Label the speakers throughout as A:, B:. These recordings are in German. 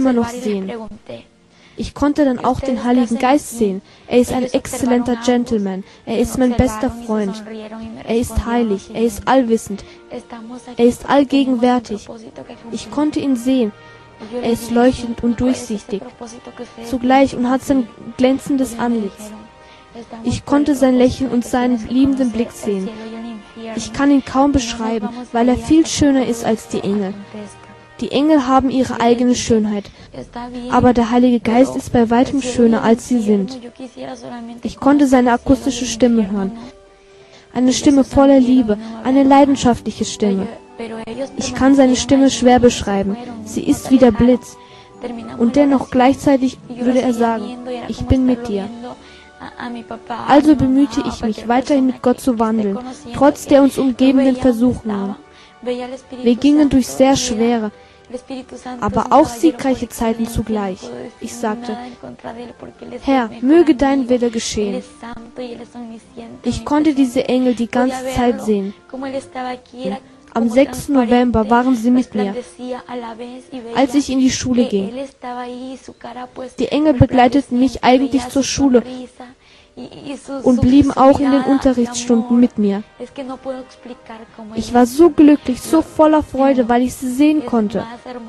A: immer noch sehen. Ich konnte dann auch den Heiligen Geist sehen. Er ist ein exzellenter Gentleman. Er ist mein bester Freund. Er ist heilig. Er ist allwissend. Er ist allgegenwärtig. Ich konnte ihn sehen. Er ist leuchtend und durchsichtig zugleich und hat sein glänzendes Antlitz. Ich konnte sein Lächeln und seinen liebenden Blick sehen. Ich kann ihn kaum beschreiben, weil er viel schöner ist als die Engel. Die Engel haben ihre eigene Schönheit, aber der Heilige Geist ist bei weitem schöner, als sie sind. Ich konnte seine akustische Stimme hören. Eine Stimme voller Liebe, eine leidenschaftliche Stimme. Ich kann seine Stimme schwer beschreiben. Sie ist wie der Blitz. Und dennoch gleichzeitig würde er sagen, ich bin mit dir. Also bemühte ich mich, weiterhin mit Gott zu wandeln, trotz der uns umgebenden Versuchungen. Wir gingen durch sehr schwere, aber auch siegreiche Zeiten zugleich. Ich sagte, Herr, möge dein Wille geschehen. Ich konnte diese Engel die ganze Zeit sehen. Am 6. November waren sie mit mir, als ich in die Schule ging. Die Engel begleiteten mich eigentlich zur Schule und blieben auch in den Unterrichtsstunden mit mir. Ich war so glücklich, so voller Freude, weil ich sie sehen konnte.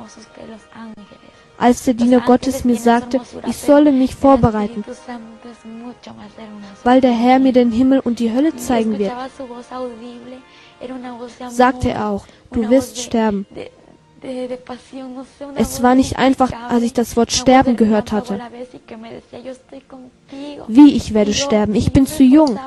A: Als der Diener Gottes mir sagte, ich solle mich vorbereiten, weil der Herr mir den Himmel und die Hölle zeigen wird, sagte er auch, du wirst sterben. Es war nicht einfach, als ich das Wort sterben gehört hatte. Wie, ich werde sterben? Ich bin zu jung.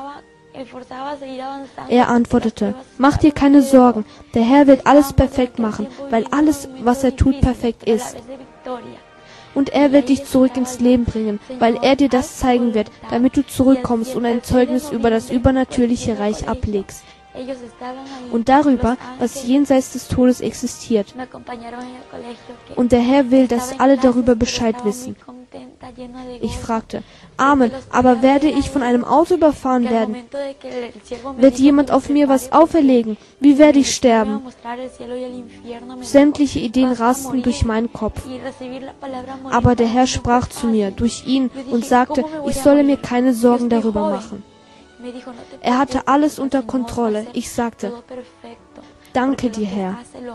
A: Er antwortete, mach dir keine Sorgen, der Herr wird alles perfekt machen, weil alles, was er tut, perfekt ist. Und er wird dich zurück ins Leben bringen, weil er dir das zeigen wird, damit du zurückkommst und ein Zeugnis über das übernatürliche Reich ablegst. Und darüber, was jenseits des Todes existiert. Und der Herr will, dass alle darüber Bescheid wissen. Ich fragte, Amen, aber werde ich von einem Auto überfahren werden? Wird jemand auf mir was auferlegen? Wie werde ich sterben? Sämtliche Ideen rasten durch meinen Kopf. Aber der Herr sprach zu mir durch ihn und sagte, ich solle mir keine Sorgen darüber machen. Er hatte alles unter Kontrolle. Ich sagte, danke dir, Herr.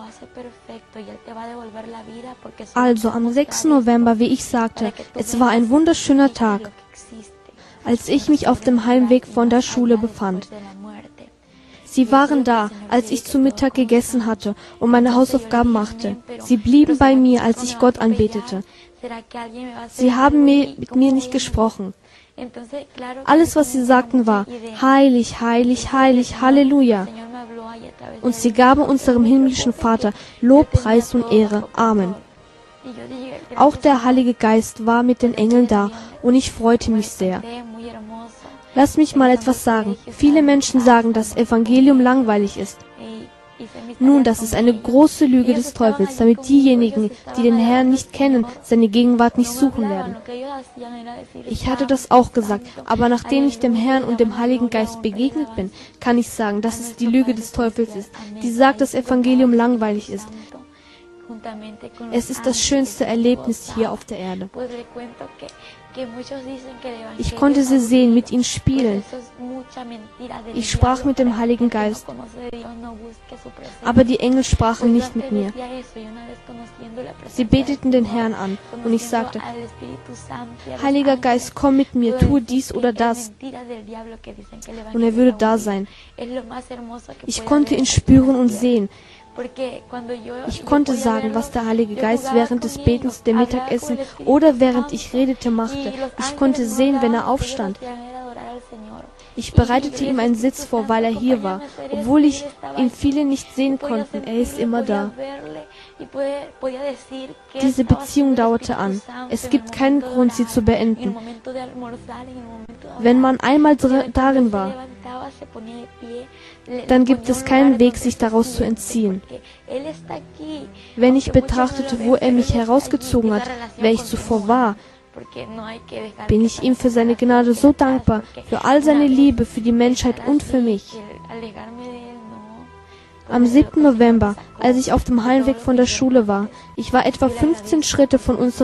A: Also am 6. November, wie ich sagte, es war ein wunderschöner Tag, als ich mich auf dem Heimweg von der Schule befand. Sie waren da, als ich zu Mittag gegessen hatte und meine Hausaufgaben machte. Sie blieben bei mir, als ich Gott anbetete. Sie haben mit mir nicht gesprochen. Alles, was sie sagten, war, heilig, heilig, heilig, Halleluja. Und sie gaben unserem himmlischen Vater Lob, Preis und Ehre. Amen. Auch der Heilige Geist war mit den Engeln da und ich freute mich sehr. Lass mich mal etwas sagen. Viele Menschen sagen, das Evangelium langweilig ist. Nun, das ist eine große Lüge des Teufels, damit diejenigen, die den Herrn nicht kennen, seine Gegenwart nicht suchen werden. Ich hatte das auch gesagt, aber nachdem ich dem Herrn und dem Heiligen Geist begegnet bin, kann ich sagen, dass es die Lüge des Teufels ist, die sagt, dass Evangelium langweilig ist. Es ist das schönste Erlebnis hier auf der Erde. Ich konnte sie sehen, mit ihnen spielen. Ich sprach mit dem Heiligen Geist. Aber die Engel sprachen nicht mit mir. Sie beteten den Herrn an und ich sagte, Heiliger Geist, komm mit mir, tue dies oder das. Und er würde da sein. Ich konnte ihn spüren und sehen. Ich konnte sagen, was der Heilige Geist während des Betens, dem Mittagessen oder während ich redete machte. Ich konnte sehen, wenn er aufstand. Ich bereitete ihm einen Sitz vor, weil er hier war, obwohl ihn viele nicht sehen konnten. Er ist immer da. Diese Beziehung dauerte an. Es gibt keinen Grund, sie zu beenden. Wenn man einmal darin war, dann gibt es keinen Weg, sich daraus zu entziehen. Wenn ich betrachtete, wo er mich herausgezogen hat, wer ich zuvor war, bin ich ihm für seine Gnade so dankbar, für all seine Liebe, für die Menschheit und für mich. Am 7. November, als ich auf dem Heimweg von der Schule war, ich war etwa 15 Schritte von unserem